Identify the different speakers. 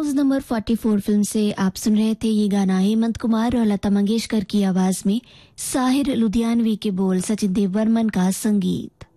Speaker 1: House number 44 film से आप सुन रहे थे ये गाना हेमंत कुमार और लता मंगेशकर की आवाज में, साहिर लुधियानवी के बोल, सचिन देव बर्मन का संगीत।